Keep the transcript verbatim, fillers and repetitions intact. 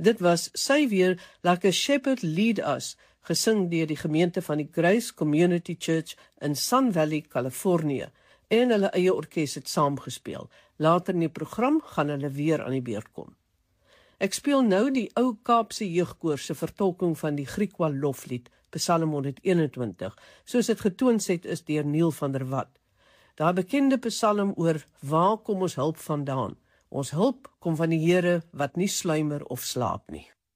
Dit was Sy Weer, Like a Shepherd Lead Us, gesing deur die gemeente van die Grace Community Church in Sun Valley, Californië, en hulle eie orkes het saamgespeel. Later in die program gaan hulle weer aan die beurt kom. Ek speel nou die ou Kaapse jeugkoor se vertolking van die Griekwa loflied, Psalm honderdeenentwintig, soos dit getoonset is deur Neil van der Walt. Daai bekende psalm oor waar kom ons hulp vandaan? Ons hulp kom van die Here wat nie sluimer of slaap nie.